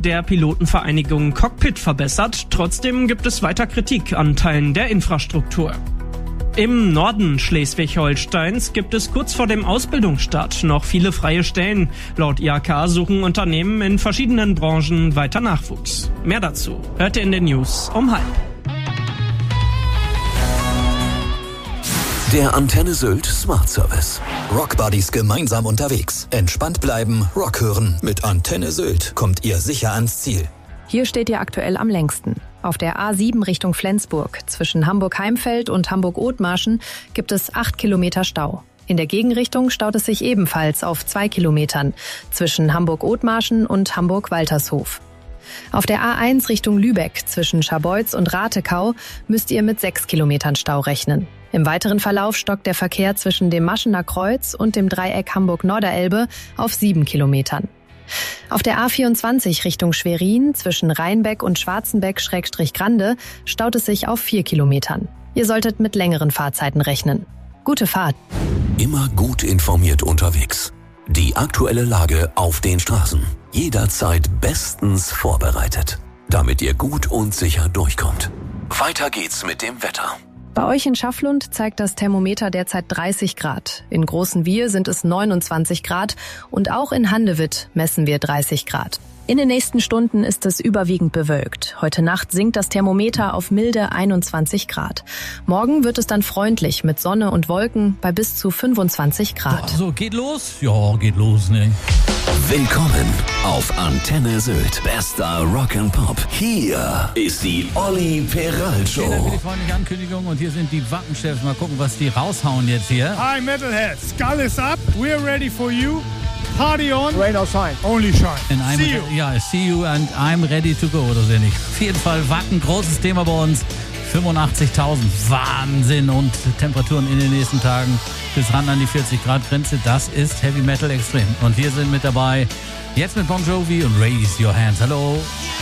der Pilotenvereinigung Cockpit verbessert. Trotzdem gibt es weiter Kritik an Teilen der Infrastruktur. Im Norden Schleswig-Holsteins gibt es kurz vor dem Ausbildungsstart noch viele freie Stellen. Laut IHK suchen Unternehmen in verschiedenen Branchen weiter Nachwuchs. Mehr dazu hört ihr in den News um 12:30. Der Antenne Sylt Smart Service. Rockbuddies gemeinsam unterwegs. Entspannt bleiben, Rock hören. Mit Antenne Sylt kommt ihr sicher ans Ziel. Hier steht ihr aktuell am längsten. Auf der A7 Richtung Flensburg zwischen Hamburg-Heimfeld und Hamburg-Othmarschen gibt es 8 Kilometer Stau. In der Gegenrichtung staut es sich ebenfalls auf 2 Kilometern zwischen Hamburg-Othmarschen und Hamburg-Waltershof. Auf der A1 Richtung Lübeck zwischen Scharbeutz und Ratekau müsst ihr mit 6 Kilometern Stau rechnen. Im weiteren Verlauf stockt der Verkehr zwischen dem Maschener Kreuz und dem Dreieck Hamburg-Norderelbe auf 7 Kilometern. Auf der A24 Richtung Schwerin zwischen Rheinbeck und Schwarzenbeck-Grande staut es sich auf 4 Kilometern. Ihr solltet mit längeren Fahrzeiten rechnen. Gute Fahrt. Immer gut informiert unterwegs. Die aktuelle Lage auf den Straßen. Jederzeit bestens vorbereitet. Damit ihr gut und sicher durchkommt. Weiter geht's mit dem Wetter. Bei euch in Schafflund zeigt das Thermometer derzeit 30 Grad. In Großenwiehr sind es 29 Grad und auch in Handewitt messen wir 30 Grad. In den nächsten Stunden ist es überwiegend bewölkt. Heute Nacht sinkt das Thermometer auf milde 21 Grad. Morgen wird es dann freundlich mit Sonne und Wolken bei bis zu 25 Grad. So, geht los? Ja, geht los, ne? Willkommen auf Antenne Sylt. Bester Rock and Pop. Hier ist die Olli Peral Show. Vielen Dank für die freundliche Ankündigung und hier sind die Wappenchefs. Mal gucken, was die raushauen jetzt hier. Hi Metalheads, Skull is up. We're ready for you. Party on. Rain or shine. Only shine. See you. Ja, see you and I'm ready to go, oder so ähnlich. Auf jeden Fall Wacken, großes Thema bei uns. 85.000, Wahnsinn, und Temperaturen in den nächsten Tagen bis ran an die 40 Grad Grenze. Das ist Heavy Metal extrem. Und wir sind mit dabei, jetzt mit Bon Jovi und Raise Your Hands. Hallo.